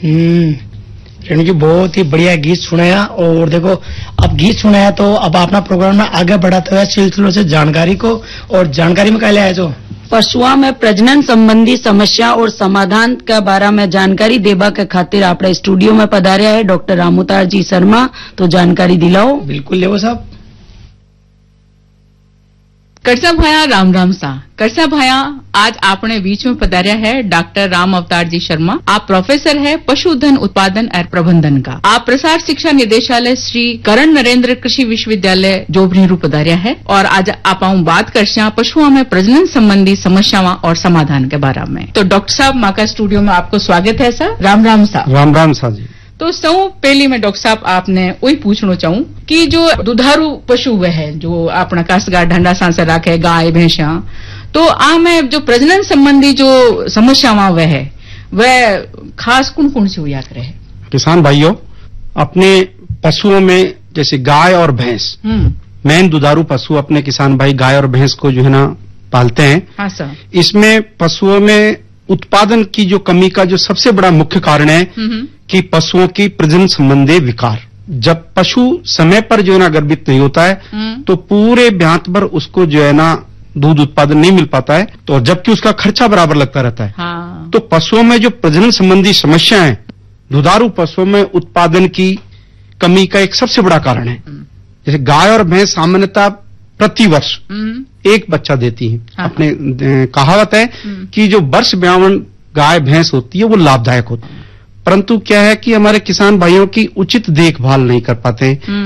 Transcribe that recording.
रेणु जी बहुत ही बढ़िया गीत सुनाया। और देखो अब गीत सुनाया तो अब अपना प्रोग्राम में आगे बढ़ाते हुए सिलसिलों से जानकारी को, और जानकारी में क्या ले आए जो पशुओं में प्रजनन संबंधी समस्या और समाधान के बारे में जानकारी देवा के खातिर आपने स्टूडियो में पधार्या है डॉक्टर रामोतार जी शर्मा। तो जानकारी दिलाओ। बिल्कुल लेवो साहब। करसा भाया राम राम सा। करसा भाया आज आपने बीच में पधार्या है डॉक्टर राम अवतार जी शर्मा। आप प्रोफेसर है पशुधन उत्पादन और प्रबंधन का। आप प्रसार शिक्षा निदेशालय श्री करण नरेंद्र कृषि विश्वविद्यालय जोबनेरू पधार्या है। और आज आप बात करशा पशुओं में प्रजनन संबंधी समस्याओं और समाधान के बारे में। तो डॉक्टर साहब माका स्टूडियो में आपको स्वागत है सर। राम राम सा। राम राम सा जी। तो सौ पहली मैं डॉक्टर साहब आपने वही पूछना चाहूँ कि जो दुधारू पशु वह है जो अपना कासगार ढंडा सांसे राखे गाय भैंसा, तो आ में जो प्रजनन संबंधी जो समस्यावां वह खास कौन कौन सी हुआ करे है? किसान भाइयों, अपने पशुओं में जैसे गाय और भैंस, मेन दुधारू पशु अपने किसान भाई गाय और भैंस को जो है ना पालते हैं। हाँ सर। इसमें पशुओं में उत्पादन की जो कमी का जो सबसे बड़ा मुख्य कारण है कि पशुओं की प्रजनन संबंधी विकार। जब पशु समय पर जो है ना गर्भित नहीं होता है तो पूरे ब्यात भर उसको जो है ना दूध उत्पादन नहीं मिल पाता है, तो जबकि उसका खर्चा बराबर लगता रहता है। हाँ। तो पशुओं में जो प्रजनन संबंधी समस्या है, दुधारू पशुओं में उत्पादन की कमी का एक सबसे बड़ा कारण है। जैसे गाय और भैंस सामान्यतः प्रति वर्ष एक बच्चा देती है। हाँ। अपने कहावत है कि जो वर्ष ब्यावन गाय भैंस होती है वो लाभदायक होती है, परंतु क्या है कि हमारे किसान भाइयों की उचित देखभाल नहीं कर पाते हैं।